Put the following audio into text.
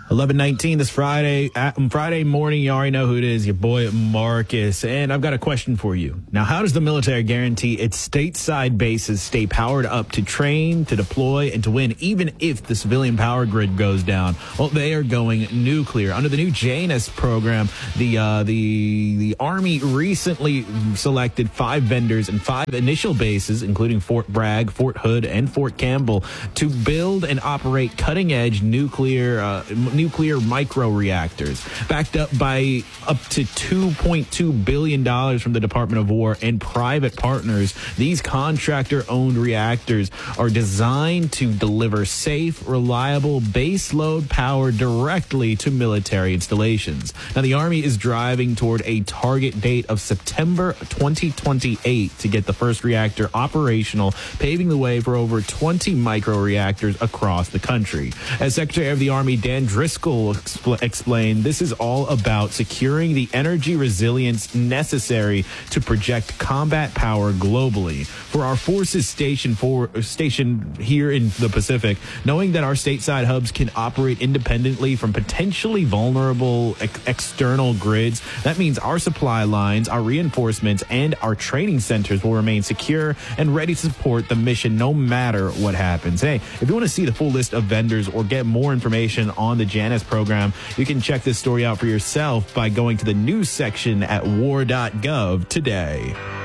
11:19 this Friday morning. You already know who it is, your boy Marcus. And I've got a question for you. Now, how does the military guarantee its stateside bases stay powered up to train, to deploy, and to win, even if the civilian power grid goes down? Well, they are going nuclear. Under the new Janus program, the Army recently selected 5 vendors and 5 initial bases, including Fort Bragg, Fort Hood, and Fort Campbell, to build and operate cutting-edge nuclear micro reactors, backed up by up to $2.2 billion from the Department of War and private partners. These contractor-owned reactors are designed to deliver safe, reliable baseload power directly to military installations. Now, the Army is driving toward a target date of September 2028 to get the first reactor operational, paving the way for over 20 micro reactors across the country. As Secretary of the Army Dan Driscoll explained, this is all about securing the energy resilience necessary to project combat power globally. For our forces stationed here in the Pacific, knowing that our stateside hubs can operate independently from potentially vulnerable external grids, that means our supply lines, our reinforcements, and our training centers will remain secure and ready to support the mission no matter what happens. Hey, if you want to see the full list of vendors or get more information on the Janus program, you can check this story out for yourself by going to the news section at war.gov today.